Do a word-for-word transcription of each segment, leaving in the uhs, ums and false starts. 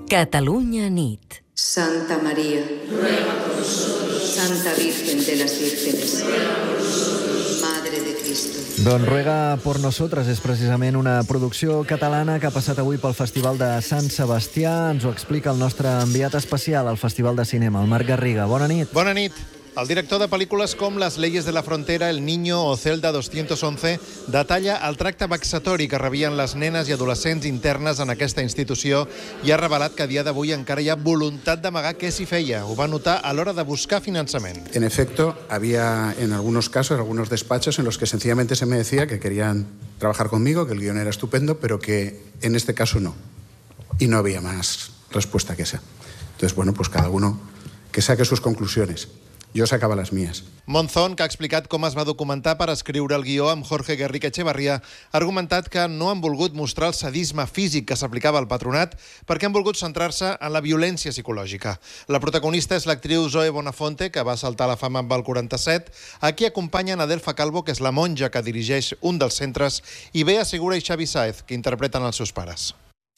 Catalunya nit. Santa María, ruega por nosotros. Santa Virgen de las Vírgenes, ruega por nosotros. Madre de Cristo. Doncs Ruega por Nosotras és precisament una producció catalana que ha passat avui pel Festival de Sant Sebastià. Ens ho explica el nostre enviat especial al Festival de Cinema, el Marc Garriga. Bona nit. Bona nit. El director de pel·lícules com Las leyes de la frontera, El niño o Celda doscientos once detalla el tracte vexatori que rebien les nenes i adolescents internes en aquesta institució i ha revelat que a dia d'avui encara hi ha voluntat d'amagar què s'hi feia. Ho va notar a l'hora de buscar finançament. En efecto, había en algunos casos, algunos despachos en los que sencillamente se me decía que querían trabajar conmigo, que el guión era estupendo, pero que en este caso no. Y no había más respuesta que esa. Entonces, bueno, pues cada uno que saque sus conclusiones. Jo sacava les mies. Monzón, que ha explicat com es va documentar per escriure el guió amb Jorge Guerrica Echevarría, ha argumentat que no han volgut mostrar el sadisme físic que s'aplicava al patronat perquè han volgut centrar-se en la violència psicològica. La protagonista és l'actriu Zoe Bonafonte, que va saltar a la fama amb el quaranta-set. Aquí acompanyen Adelfa Calvo, que és la monja que dirigeix un dels centres, i Bea Segura i Xavi Sáez, que interpreten els seus pares.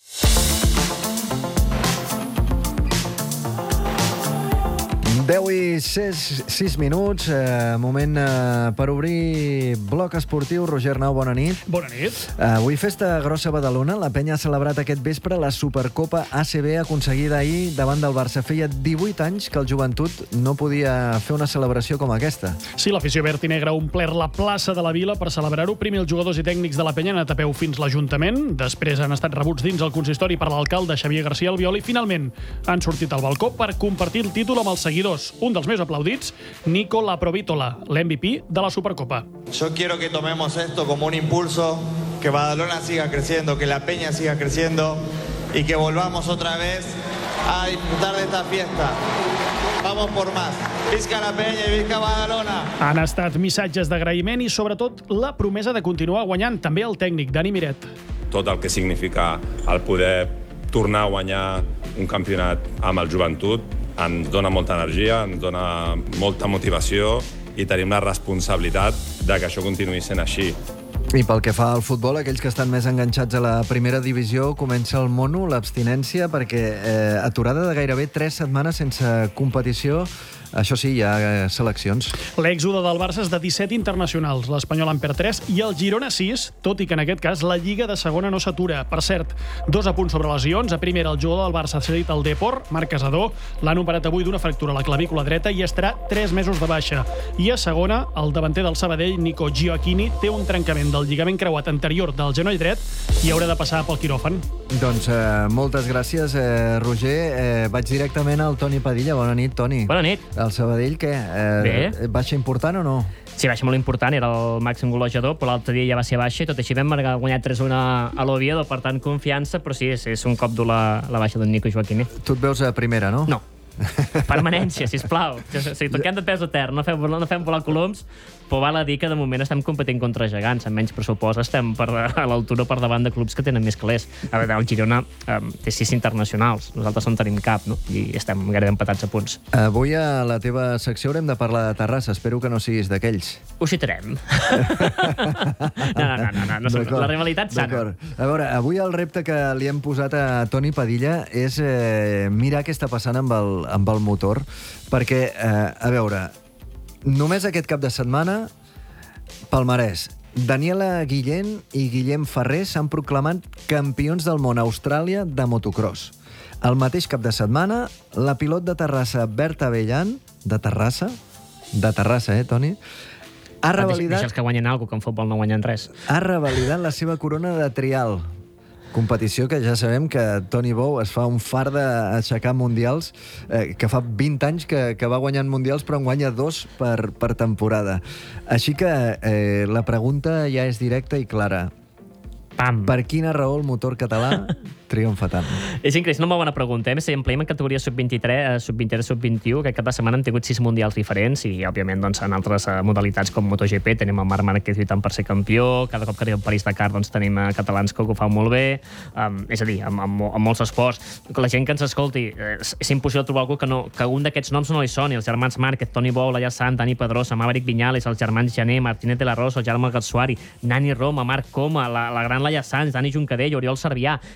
deu i sis minuts, eh, moment eh, per obrir bloc esportiu. Roger Arnau, bona nit. Bona nit. Eh, avui festa grossa a Badalona. La penya ha celebrat aquest vespre la Supercopa A C B aconseguida ahir davant del Barça. Feia divuit anys que el Joventut no podia fer una celebració com aquesta. Sí, l'afició verd i negra ha omplert la plaça de la Vila per celebrar-ho. Primer els jugadors i tècnics de la penya han anat a peu fins l'Ajuntament. Després han estat rebuts dins el consistori per l'alcalde Xavier García Albiol i finalment han sortit al balcó per compartir el títol amb els seguidors. Un dels més aplaudits, Nico Laprovítola, l'M V P de la Supercopa. Yo quiero que tomemos esto como un impulso, que Badalona siga creciendo, que la Peña siga creciendo y que volvamos otra vez a disfrutar de esta fiesta. Vamos por más. Visca la Peña i visca Badalona. Han estat missatges d'agraïment i, sobretot, la promesa de continuar guanyant. També el tècnic, Dani Miret. Tot el que significa el poder tornar a guanyar un campionat amb el Joventut ens dona molta energia, ens dona molta motivació i tenim la responsabilitat de que això continuï sent així. I pel que fa al futbol, aquells que estan més enganxats a la primera divisió, comença el mono, l'abstinència, perquè eh, aturada de gairebé tres setmanes sense competició. Això sí, hi ha seleccions. L'èxode del Barça és de disset internacionals, l'Espanyol en perd tres i el Girona sis, tot i que en aquest cas la Lliga de segona no s'atura. Per cert, dos apunts sobre lesions. A primera, el jugador del Barça ha cedit al Depor, Marc Casador. L'han operat avui d'una fractura a la clavícula dreta i estarà tres mesos de baixa. I a segona, el davanter del Sabadell, Nico Gioacchini, té un trencament del lligament creuat anterior del genoll dret i haurà de passar pel quiròfan. Doncs eh, moltes gràcies, eh, Roger. Eh, vaig directament al Toni Padilla. Bona nit, Toni. Bona nit. El Sabadell, què? Eh, Bé. Baixa important o no? Sí, baixa molt important, era el màxim golejador, però l'altre dia ja va ser baixa i tot així vam guanyar tres a una a l'Oviedo, per tant, confiança, però sí, és, és un cop dur la, la baixa d'en Nico Gioacchini. Tu et veus a primera, no? No. Permanència, sisplau. Si toquem de pes a terra, no fem, no fem volar coloms, però val a dir que de moment estem competint contra gegants, amb menys pressupost estem per, a l'altura per davant de clubs que tenen més calés. A veure, el Girona um, té sis internacionals, nosaltres no en tenim cap, no? I estem gairebé empatats a punts. Avui a la teva secció haurem de parlar de Terrassa, espero que no siguis d'aquells. Ho citarem. no, no, no, no, no, no la rivalitat sana. A veure, avui el repte que li hem posat a Toni Padilla és eh, mirar què està passant amb el, amb el motor, perquè, eh, a veure, només aquest cap de setmana, palmarès, Daniela Guillén i Guillem Ferrer s'han proclamat campions del món a Austràlia de motocross. El mateix cap de setmana, la pilot de Terrassa, Berta Bellan, de Terrassa, de Terrassa, eh, Toni? Ha revalidat... Deixa'ls que guanyen alguna cosa, que en futbol no guanyen res. Ha revalidat la seva corona de trial. Competició que ja sabem que Toni Bou es fa un far d'aixecar mundials, eh, que fa vint anys que, que va guanyant mundials, però en guanya dos per, per temporada. Així que eh, la pregunta ja és directa i clara. Pam. Per quina raó el motor català triomfa tant? És increïble, és una molt bona pregunta. Eh? Em play en categoria sub vint-i-tres, sub vint-i-tres, sub vint-i-u, que cada setmana han tingut sis mundials diferents i, òbviament, doncs, en altres uh, modalitats com MotoGP tenim el Marc Márquez lluitant per ser campió, cada cop que arriba el París-Dakar doncs, tenim uh, catalans que ho fan molt bé, um, és a dir, amb, amb, amb molts esports. La gent que ens escolti, eh, és impossible trobar algú que, no, que un d'aquests noms no li soni. Els germans Márquez, Toni Bou, Laia Sant, Dani Pedrosa, Maverick Viñales, els germans Jané, Martínez de la Rosa, Jaume Gatsuari, Nani Roma, Marc Coma, la, la gran Laia Sant, Dani Juncadell, Oriol Servià, Setegi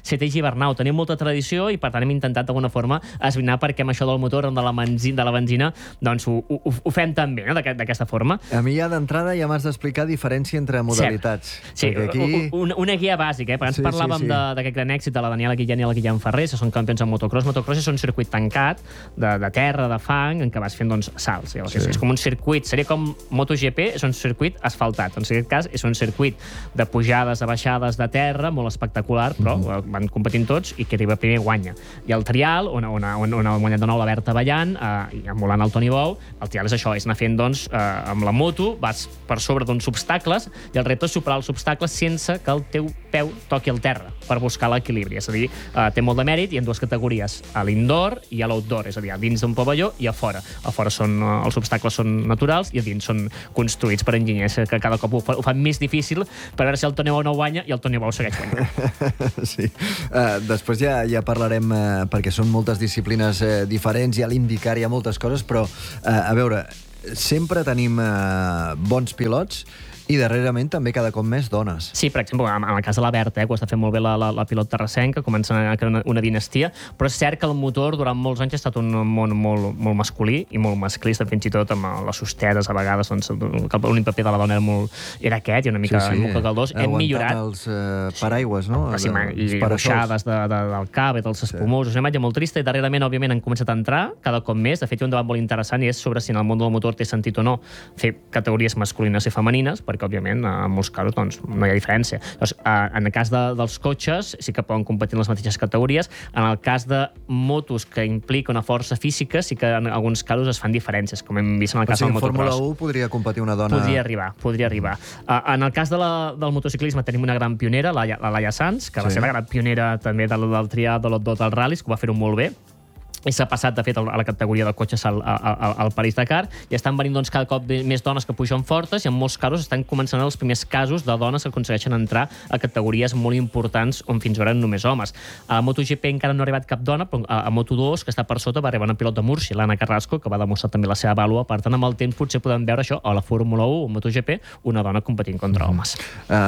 hivernau. Tenim molta tradició i, per tant, hem intentat d'alguna forma esbrinar per què amb això del motor, de la benzina, de la benzina doncs ho, ho, ho fem també, no? d'aquesta forma. A mi ja d'entrada ja m'has d'explicar diferència entre modalitats. Sí, aquí... una, una guia bàsica, eh? perquè ens sí, parlàvem sí, sí. d'aquest gran èxit de la Daniela Guillén i la Guillem Ferrer, que són campions en motocross. Motocross és un circuit tancat, de, de terra, de fang, en què vas fent doncs, salts. Sí. És, és com un circuit, seria com MotoGP, és un circuit asfaltat. En aquest cas, és un circuit de pujades, de baixades de terra, molt espectacular, però mm-hmm. van competint tots i qui arriba primer guanya. I el trial, on, on, on, on el guanyat de nou la Berta Ballant, eh, emulant el Toni Bou, el trial és això, és anar fent, doncs, eh, amb la moto, vas per sobre d'uns obstacles i el repte és superar els obstacles sense que el teu peu toqui el terra, per buscar l'equilibri. És a dir, eh, té molt de mèrit i en dues categories, a l'indoor i a l'outdoor, és a dir, a dins d'un pavelló i a fora. A fora són, eh, els obstacles són naturals i a dins són construïts per enginyers, que cada cop ho, fa, ho fan més difícil per veure si el Toni Bou no guanya i el Toni Bou segueix guanyant. Sí. Uh, després ja, ja parlarem, uh, perquè són moltes disciplines uh, diferents, hi ha l'IndyCar, hi ha moltes coses, però, uh, a veure, sempre tenim uh, bons pilots i darrerament també cada cop més dones. Sí, per exemple, en el cas de la Berta, eh, que ho està fent molt bé la, la, la pilot terrassenca, comença a crear una, una dinastia, però és cert que el motor durant molts anys ha estat un món molt, molt masculí i molt masclista, fins i tot amb les sosteres, a vegades, doncs, l'únic paper de la dona era, molt, era aquest, i una mica sí, sí. molt caldós. Hem millorat. Els uh, paraigües, no? Sí, man, i ruixades de, de, del cap i dels espumosos. Sí. Una imatge molt trista i darrerament, òbviament, han començat a entrar cada cop més. De fet, hi ha un debat molt interessant i és sobre si en el món del motor té sentit o no fer categories masculines i femenines, perquè, òbviament, en molts casos doncs, no hi ha diferència. Doncs, en el cas de, dels cotxes, sí que poden competir en les mateixes categories. En el cas de motos que implica una força física, sí que en alguns casos es fan diferències, com hem vist en el cas del motocross. En Fórmula u podria competir una dona... Podria arribar, podria arribar. En el cas de la, del motociclisme tenim una gran pionera, la, la Laia Sanz, que sí. va ser la gran pionera també del, del trial, de l'Ot dels ral·lis, que ho va fer-ho molt bé. I s'ha passat, de fet, a la categoria de cotxes al, al, al París-Dakar, i estan venint doncs, cada cop més dones que pugen fortes, i en molts casos estan començant els primers casos de dones que aconsegueixen entrar a categories molt importants on fins ara només homes. A MotoGP encara no ha arribat cap dona, però a, a Moto dos, que està per sota, va arribar una pilot de Múrcia, l'Anna Carrasco, que va demostrar també la seva vàlua. Per tant, amb el temps potser podem veure això a la Fórmula u o MotoGP, una dona competint contra homes.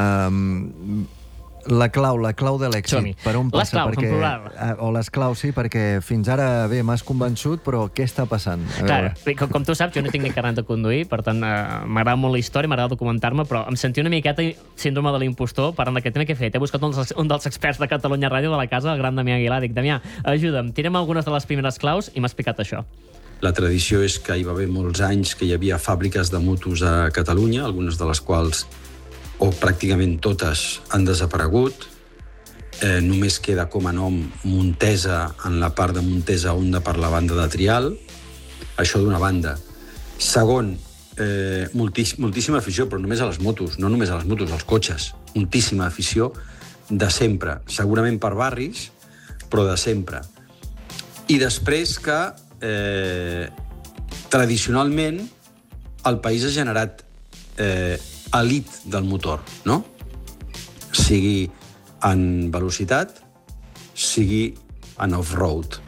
Um... La clau, la clau de l'èxit. Per on passa? Les claus, perquè, en plural. O les claus, sí, perquè fins ara, bé, m'has convençut, però què està passant? Clar, com, com tu saps, jo no tinc ni carnet de conduir, per tant, eh, m'agrada molt la història, m'agrada documentar-me, però em sentia una miqueta síndrome de l'impostor parlant d'aquest tema que he fet. He buscat un dels, un dels experts de Catalunya Ràdio de la casa, el gran Damià Aguilar. Dic, Damià, ajuda'm, tira'm algunes de les primeres claus, i m'ha explicat això. La tradició és que hi va haver molts anys que hi havia fàbriques de motos a Catalunya, algunes de les quals, o pràcticament totes, han desaparegut. Eh, només queda com a nom Montesa en la part de Montesa Honda per la banda de trial. Això d'una banda. Segon, eh, moltíss moltíssima afició, però només a les motos, no només a les motos, als cotxes. Moltíssima afició de sempre. Segurament per barris, però de sempre. I després que eh, tradicionalment el país ha generat eh, elit del motor, no? Sigui en velocitat, sigui en off-road.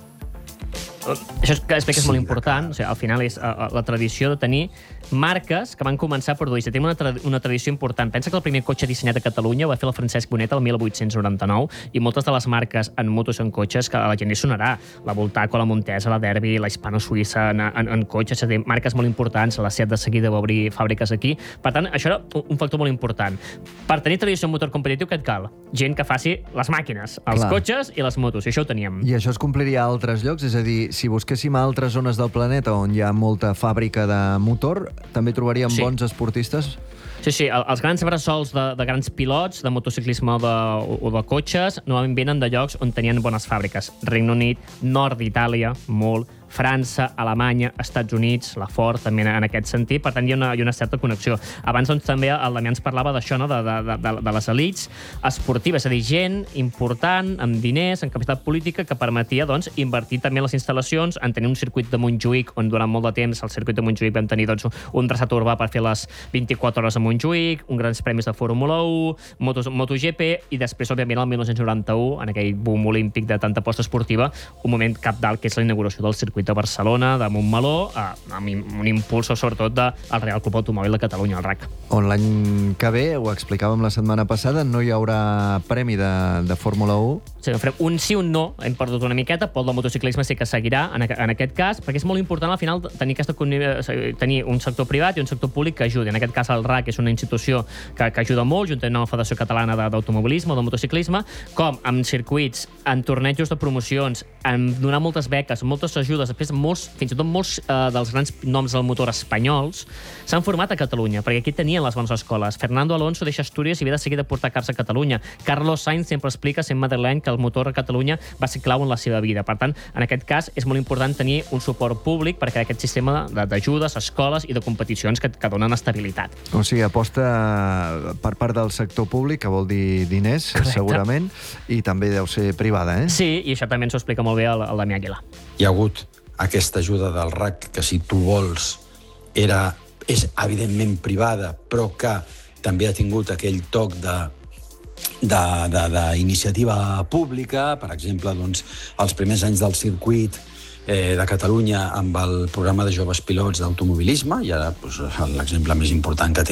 Això que explica és molt important. O sigui, al final és uh, la tradició de tenir marques que van començar a produir. Tenim una, tra una tradició important. Pensa que el primer cotxe dissenyat a Catalunya ho va fer el Francesc Bonet el mil vuit-cents noranta-nou, i moltes de les marques en motos en cotxes que a la gent li sonarà. La Voltaco, la Montesa, la Derbi, la Hispano-Suïssa en, en, en cotxes, és a dir, marques molt importants. La Seat de seguida va obrir fàbriques aquí. Per tant, això era un factor molt important. Per tenir tradició en motor competitiu, què et cal? Gent que faci les màquines, els Clar. cotxes i les motos, i això ho teníem. I això es compliria a altres llocs? És a dir, si busquéssim a altres zones del planeta on hi ha molta fàbrica de motor, també trobaríem sí. bons esportistes? Sí, sí, els grans bressols de, de grans pilots de motociclisme o de, o de cotxes normalment venen de llocs on tenien bones fàbriques. Regne Unit, nord d'Itàlia, molt, França, Alemanya, Estats Units, la Ford, també en aquest sentit. Per tant, hi ha una, hi ha una certa connexió. Abans, doncs, també el Damià ens parlava d'això, no? de, de, de, de les elits esportives, és a dir, gent important, amb diners, amb capacitat política, que permetia, doncs, invertir també en les instal·lacions, en tenir un circuit de Montjuïc, on durant molt de temps al circuit de Montjuïc vam tenir, doncs, un traçat urbà per fer les vint-i-quatre hores a Montjuïc, un grans premis de Fórmula u, motos, MotoGP, i després, òbviament, el mil nou-cents noranta-u, en aquell boom olímpic de tanta aposta esportiva, un moment cabdal, que és la inauguració del circuit circuit de Barcelona, de Montmeló, eh, amb un impuls sobretot del Real Club Automòbil de Catalunya, el R A C. On l'any que ve, ho explicàvem la setmana passada, no hi haurà premi de, de Fórmula u. Sí, un sí, un no, hem perdut una miqueta, però el de motociclisme sí que seguirà en, en aquest cas, perquè és molt important al final tenir, aquesta, tenir un sector privat i un sector públic que ajudi. En aquest cas el R A C és una institució que, que ajuda molt, juntament amb la Federació Catalana d'Automobilisme o de Motociclisme, com amb circuits, en tornejos de promocions, en donar moltes beques, moltes ajudes, després molts, fins i tot molts eh, dels grans noms del motor espanyols s'han format a Catalunya, perquè aquí tenien les bones escoles. Fernando Alonso deixa Astúries i ve de seguida a portar cars a Catalunya. Carlos Sainz sempre explica, sent madrileny, que el motor a Catalunya va ser clau en la seva vida. Per tant, en aquest cas, és molt important tenir un suport públic per crear aquest sistema d'ajudes, escoles i de competicions que, que donen estabilitat. O sigui, aposta per part del sector públic, que vol dir diners, correcte, segurament, i també deu ser privada, eh? Sí, i això també ens ho explica molt bé el, el Damià Aguilar. Hi ha hagut aquesta ajuda del R A C, que si tu vols era, és evidentment privada, però que també ha tingut aquell toc de d'iniciativa pública. Per exemple, doncs, els primers anys del circuit eh, de Catalunya amb el programa de joves pilots d'automobilisme, i ara doncs, l'exemple més important que té